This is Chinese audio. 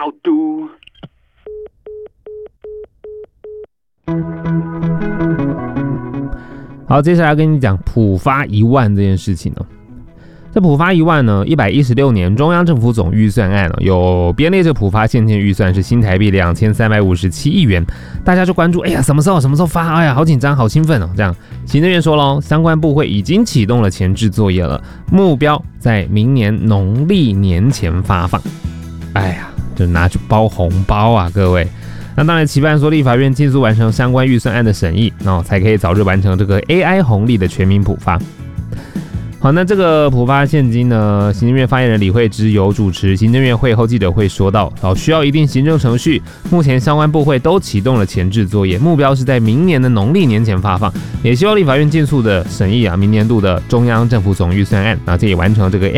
导读。 好，接下来跟你讲普发1万这件事情哦。这普发1万呢，116年中央政府总预算案有编列这普发现金预算是新台币2357亿元，大家就关注，哎呀，什么时候发？哎呀，好紧张，好兴奋哦！这样，行政院说咯，相关部会已经启动了前置作业了，目标在明年农历年前发放。哎呀，就拿去包红包啊，各位。那当然期盼说立法院尽速完成相关预算案的审议，才可以早日完成这个 AI 红利的全民普发。好，那这个普发现金呢，行政院发言人李惠芝有主持行政院会后记者会说到，需要一定行政程序，目前相关部会都启动了前置作业，目标是在明年的农历年前发放，也希望立法院尽速的审议明年度的中央政府总预算案，这也完成这个